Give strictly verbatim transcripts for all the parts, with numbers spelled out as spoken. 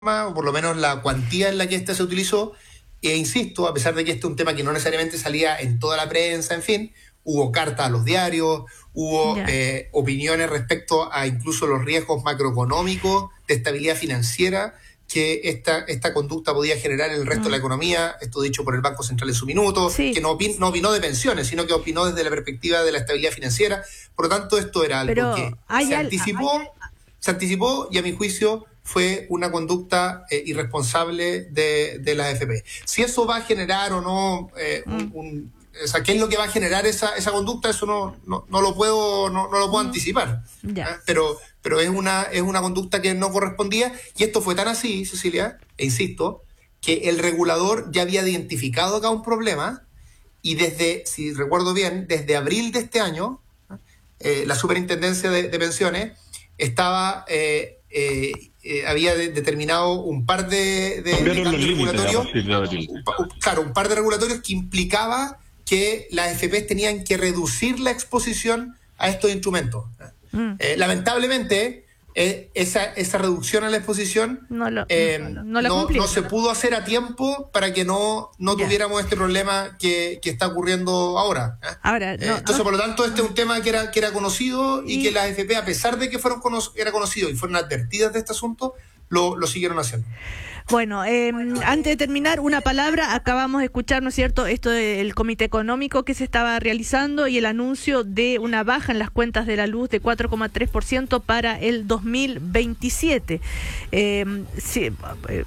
o por lo menos la cuantía en la que ésta se utilizó, e insisto, a pesar de que este es un tema que no necesariamente salía en toda la prensa, en fin, hubo cartas a los diarios, hubo eh, opiniones respecto a incluso los riesgos macroeconómicos de estabilidad financiera que esta, esta conducta podía generar en el resto mm. de la economía, esto dicho por el Banco Central en su minuto, sí. que no, opin, no opinó de pensiones, sino que opinó desde la perspectiva de la estabilidad financiera. Por lo tanto, esto era algo Pero que se al, anticipó, hay... se anticipó y a mi juicio fue una conducta eh, irresponsable de, de la A F P. Si eso va a generar o no, eh, mm. un, un, o sea, ¿qué es lo que va a generar esa, esa conducta? Eso no, no, no lo puedo, no, no lo puedo mm. anticipar. Ya. ¿eh? Pero, pero es una, es una conducta que no correspondía, y esto fue tan así, Cecilia, e insisto, que el regulador ya había identificado acá un problema, y desde, si recuerdo bien, desde abril de este año, eh, la Superintendencia de, de Pensiones estaba eh, eh, eh, había de, determinado un par de, de, de cambios regulatorios, un, claro, un par de regulatorios que implicaba que las A F P tenían que reducir la exposición a estos instrumentos. Mm. Eh, lamentablemente, eh, esa, esa reducción a la exposición no, lo, eh, no, no, no, no se pudo hacer a tiempo para que no, no yeah. tuviéramos este problema que, que está ocurriendo ahora. ¿eh? ahora no, eh, entonces, no, por lo tanto, este es un tema que era, que era conocido y, y que las A F P, a pesar de que fueron cono- era conocido y fueron advertidas de este asunto, lo, lo siguieron haciendo. Bueno, eh, antes de terminar, una palabra, acabamos de escuchar, ¿no es cierto?, esto del Comité Económico que se estaba realizando y el anuncio de una baja en las cuentas de la luz de cuatro coma tres por ciento para el dos mil veintisiete. Eh, sí, eh,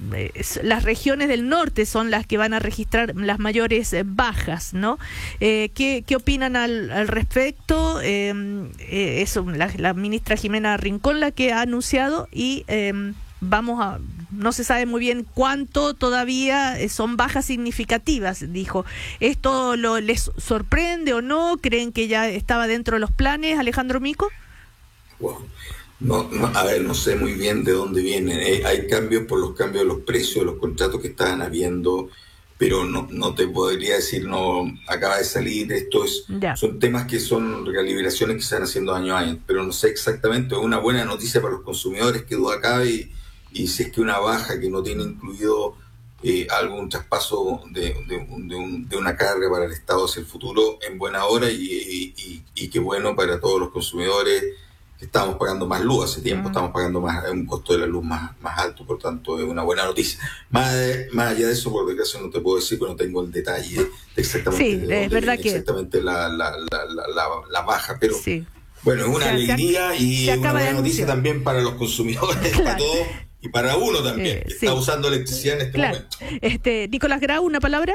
las regiones del norte son las que van a registrar las mayores bajas, ¿no? Eh, ¿qué, ¿Qué opinan al, al respecto? Eh, eh, eso, la, la ministra Jimena Rincón la que ha anunciado y... Eh, Vamos a, no se sabe muy bien cuánto todavía, son bajas significativas, dijo. ¿Esto lo, les sorprende o no? ¿Creen que ya estaba dentro de los planes, Alejandro Mico? Wow. No, no, a ver, no sé muy bien de dónde vienen. Eh, hay cambios por los cambios de los precios de los contratos que estaban habiendo, pero no, no te podría decir, no, acaba de salir, esto es, son temas que son recalibraciones que se están haciendo año a año, pero no sé exactamente. Es una buena noticia para los consumidores, que duda cabe, y Y si es que una baja que no tiene incluido eh, algún traspaso de, de, de, un, de una carga para el Estado hacia el futuro, en buena hora, y, y, y, y qué bueno para todos los consumidores que estamos pagando más luz. Hace tiempo mm. estamos pagando más, un costo de la luz más, más alto, por tanto es una buena noticia. Más, más allá de eso, por desgracia no te puedo decir, pero no tengo el detalle de exactamente, sí, de es verdad que... exactamente la, la, la, la, la, la baja, pero... Sí. Bueno, es una se, alegría se, y se una buena de noticia también para los consumidores, claro. para todos. Y para uno también, eh, que sí. está usando electricidad en este claro. momento. Este, Nicolás Grau, ¿una palabra?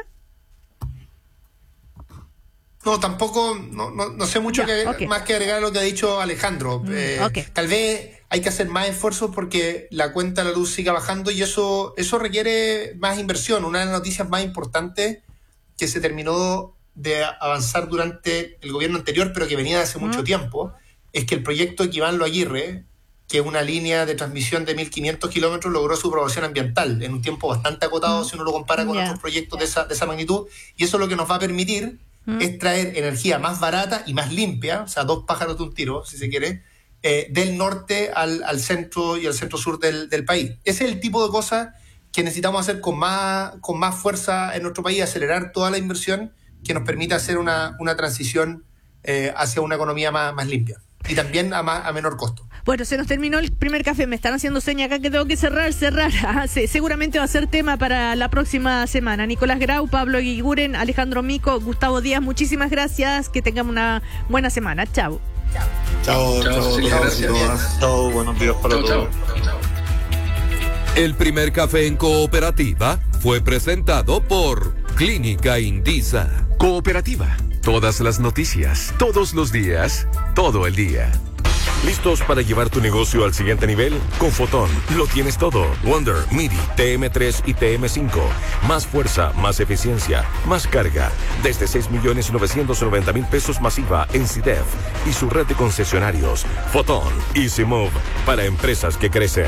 No, tampoco, no, no, no sé mucho ya, que, okay. más que agregar a lo que ha dicho Alejandro. Mm, eh, okay. Tal vez hay que hacer más esfuerzos porque la cuenta de la luz siga bajando, y eso, eso requiere más inversión. Una de las noticias más importantes que se terminó de avanzar durante el gobierno anterior, pero que venía de hace mm. mucho tiempo, es que el proyecto Equivallo Aguirre, que es una línea de transmisión de mil quinientos kilómetros, logró su aprobación ambiental en un tiempo bastante acotado mm. si uno lo compara con yeah. otros proyectos yeah. de, esa, de esa magnitud, y eso lo que nos va a permitir mm. es traer energía más barata y más limpia, o sea, dos pájaros de un tiro, si se quiere, eh, del norte al, al centro y al centro-sur del, del país. Ese es el tipo de cosas que necesitamos hacer con más, con más fuerza en nuestro país, acelerar toda la inversión que nos permita hacer una, una transición eh, hacia una economía más, más limpia y también a, más, a menor costo. Bueno, se nos terminó el primer café. Me están haciendo señas acá que tengo que cerrar, cerrar. Ah, sí, seguramente va a ser tema para la próxima semana. Nicolás Grau, Pablo Eguiguren, Alejandro Mico, Gustavo Díaz, muchísimas gracias. Que tengamos una buena semana. Chao. Chao, chao, chao. Gracias. Chao, buenos días para chau, todos. Chau. El primer café en Cooperativa fue presentado por Clínica Indisa. Cooperativa. Todas las noticias, todos los días, todo el día. ¿Listos para llevar tu negocio al siguiente nivel? Con Fotón lo tienes todo. Wonder, MIDI, T M tres y T M cinco. Más fuerza, más eficiencia, más carga. Desde seis millones novecientos noventa mil pesos masiva en C I D E F y su red de concesionarios. Fotón, Easy Move, para empresas que crecen.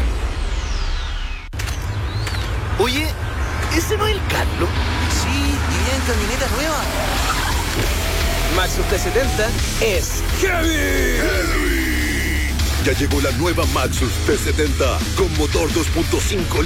Oye, ¿ese no es el Carlos? Sí, y viene en camioneta nueva. Maxus T setenta es Heavy. Heavy. Ya llegó la nueva Maxus T setenta con motor dos punto cinco